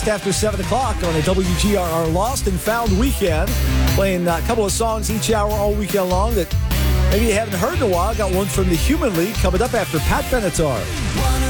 After 7 o'clock on a WGRR Lost and Found weekend. Playing a couple of songs each hour all weekend long that maybe you haven't heard in a while. Got one from the Human League coming up after Pat Benatar.